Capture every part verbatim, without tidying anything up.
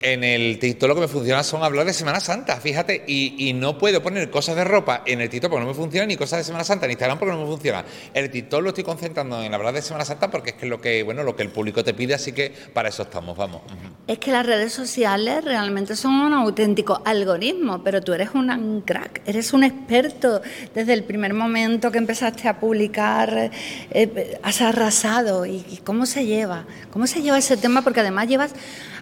En el TikTok lo que me funciona son hablar de Semana Santa, fíjate, y, y no puedo poner cosas de ropa en el TikTok porque no me funciona, ni cosas de Semana Santa en Instagram porque no me funciona. El TikTok lo estoy concentrando en hablar de Semana Santa porque es que es lo que, bueno, lo que el público te pide, así que para eso estamos, vamos. Es que las redes sociales realmente son un auténtico algoritmo, pero tú eres un crack, eres un experto. Desde el primer momento que empezaste a publicar, eh, has arrasado. ¿Y, y cómo se lleva? ¿Cómo se lleva ese tema? Porque además llevas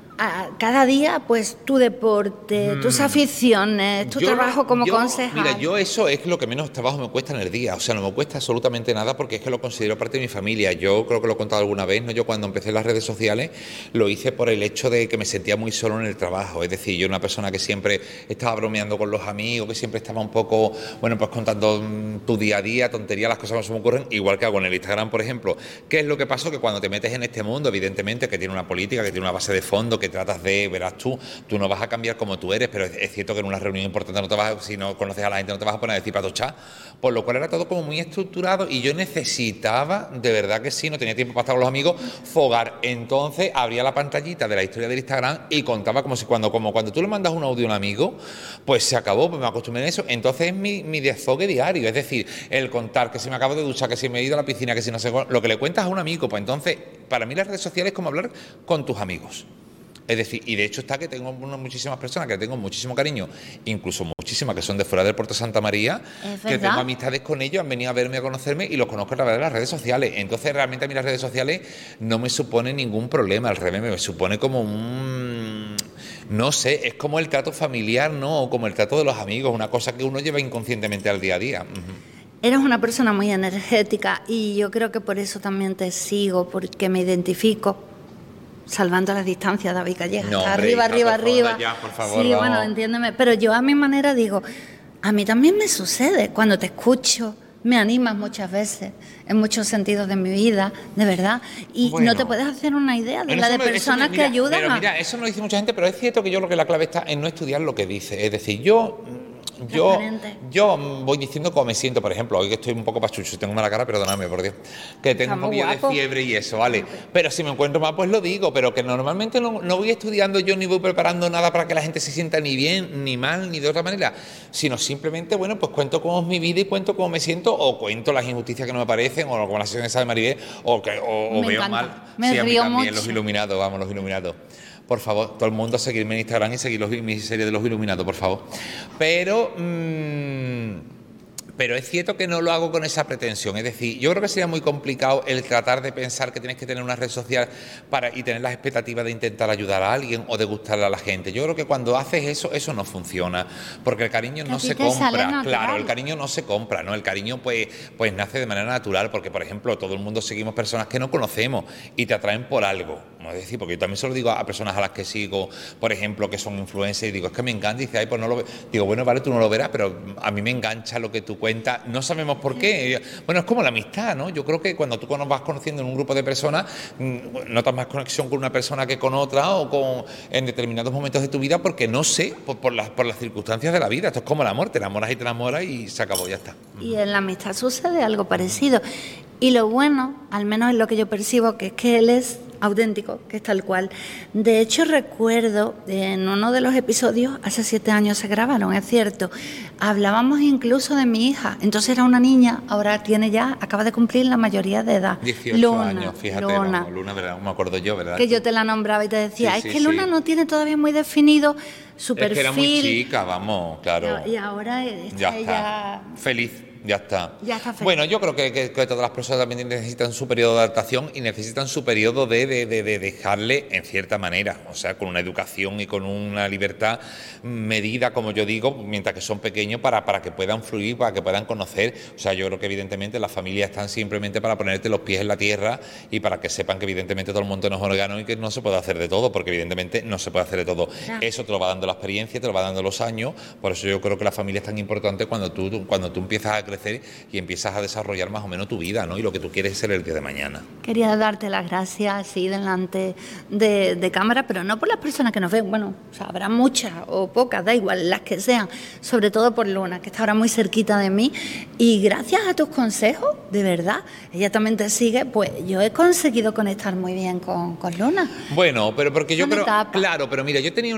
a cada día, pues, tu deporte, mm. tus aficiones, tu yo, trabajo como yo, concejal. Mira, yo eso es lo que menos trabajo me cuesta en el día. O sea, no me cuesta absolutamente nada porque es que lo considero parte de mi familia. Yo creo que lo he contado alguna vez, ¿no? Yo cuando empecé las redes sociales lo hice por el hecho de que me sentía muy solo en el trabajo. Es decir, yo era una persona que siempre estaba bromeando con los amigos, que siempre estaba un poco, bueno, pues contando tu día a día, tonterías, las cosas que se me ocurren, igual que hago en el Instagram, por ejemplo. ¿Qué es lo que pasó? Que cuando te metes en este mundo, evidentemente, que tiene una política, que tiene una base de fondo, que tratas de, verás tú, tú no vas a cambiar como tú eres, pero es, es cierto que en una reunión importante no te vas, si no conoces a la gente no te vas a poner a decir patochá, por lo cual era todo como muy estructurado y yo necesitaba, de verdad que sí, no tenía tiempo para estar con los amigos, fogar. Entonces abría la pantallita de la historia del Instagram y contaba como si cuando, como cuando tú le mandas un audio a un amigo, pues se acabó, pues me acostumbré a eso. Entonces es mi, mi desfogue diario, es decir, el contar que si me acabo de duchar, que si me he ido a la piscina, que si no sé, lo que le cuentas a un amigo, pues entonces, para mí las redes sociales es como hablar con tus amigos. Es decir, y de hecho está que tengo muchísimas personas que tengo muchísimo cariño, incluso muchísimas que son de fuera del Puerto Santa María, que tengo amistades con ellos, han venido a verme, a conocerme y los conozco a través de las redes sociales. Entonces realmente a mí las redes sociales no me suponen ningún problema, al revés, me supone como un... no sé, es como el trato familiar, ¿no? O como el trato de los amigos, una cosa que uno lleva inconscientemente al día a día. Uh-huh. Eres una persona muy energética y yo creo que por eso también te sigo, porque me identifico. Salvando las distancias, David Calleja. No, hombre, arriba, hija, arriba, por arriba. Ya, por favor, sí, vamos. Bueno, entiéndeme. Pero yo a mi manera digo, a mí también me sucede. Cuando te escucho, me animas muchas veces, en muchos sentidos de mi vida, de verdad. Y bueno, no te puedes hacer una idea de la de me, personas me, mira, que ayudan. Pero mira, eso no lo dice mucha gente, pero es cierto que yo creo que la clave está en no estudiar lo que dice. Es decir, yo... Yo, yo voy diciendo cómo me siento, por ejemplo, hoy que estoy un poco pachucho, tengo mala cara, perdóname, por Dios, que tengo Estamos un poquillo guapo. de fiebre y eso, ¿vale? Pero si me encuentro mal, pues lo digo, pero que normalmente no, no voy estudiando yo ni voy preparando nada para que la gente se sienta ni bien, ni mal, ni de otra manera, sino simplemente, bueno, pues cuento cómo es mi vida y cuento cómo me siento, o cuento las injusticias que no me parecen, o como la sesión esa de Maribel, o, que, o, o veo mal. Me sí, a mí río también, mucho. Los Iluminados, vamos, Los Iluminados. Por favor, todo el mundo a seguirme en Instagram y seguir los, mi serie de Los Iluminados, por favor. Pero... Mmm, pero es cierto que no lo hago con esa pretensión. Es decir, yo creo que sería muy complicado el tratar de pensar que tienes que tener una red social para y tener las expectativas de intentar ayudar a alguien o de gustarle a la gente. Yo creo que cuando haces eso, eso no funciona. Porque el cariño no se compra. Claro, el cariño no se compra, ¿no? El cariño pues, pues nace de manera natural. Porque, por ejemplo, todo el mundo seguimos personas que no conocemos y te atraen por algo. Es decir, porque yo también se lo digo a personas a las que sigo, por ejemplo, que son influencers, y digo, es que me encanta, y dice, ay, pues no lo veo. Digo, bueno, vale, tú no lo verás, pero a mí me engancha lo que tú cuentas, no sabemos por qué. Bueno, es como la amistad, ¿no? Yo creo que cuando tú nos vas conociendo en un grupo de personas, notas más conexión con una persona que con otra, o con en determinados momentos de tu vida, porque no sé, por, por, las, por las circunstancias de la vida. Esto es como el amor, te enamoras y te enamoras y se acabó, ya está. Y en la amistad sucede algo parecido. Y lo bueno, al menos es lo que yo percibo, que es que él es auténtico, que es tal cual. De hecho, recuerdo en uno de los episodios, hace siete años se grabaron, es cierto, hablábamos incluso de mi hija. Entonces era una niña, ahora tiene ya, acaba de cumplir la mayoría de edad. dieciocho Luna, años, fíjate, Luna, vamos, Luna, ¿verdad? Me acuerdo yo, ¿verdad? Que yo te la nombraba y te decía, sí, es sí, que Luna sí. no tiene todavía muy definido su es perfil. Que era muy chica, vamos, claro. Y ahora está ya está. ella... Feliz. Ya está. Ya está feliz. Bueno, yo creo que, que, que todas las personas también necesitan su periodo de adaptación y necesitan su periodo de, de, de, de dejarle en cierta manera, o sea, con una educación y con una libertad medida, como yo digo, mientras que son pequeños, para, para que puedan fluir, para que puedan conocer. O sea, yo creo que evidentemente las familias están simplemente para ponerte los pies en la tierra y para que sepan que evidentemente todo el mundo no es órgano y que no se puede hacer de todo, porque evidentemente no se puede hacer de todo. Claro. Eso te lo va dando la experiencia, te lo va dando los años, por eso yo creo que la familia es tan importante cuando tú, cuando tú empiezas a crecer y empiezas a desarrollar más o menos tu vida, ¿no? Y lo que tú quieres ser el día de mañana. Quería darte las gracias, sí, delante de, de cámara, pero no por las personas que nos ven, bueno, o sea, habrá muchas o pocas, da igual, las que sean, sobre todo por Luna, que está ahora muy cerquita de mí, y gracias a tus consejos, de verdad, ella también te sigue, pues yo he conseguido conectar muy bien con, con Luna. Bueno, pero porque yo Una creo, etapa. claro, pero mira, yo tenía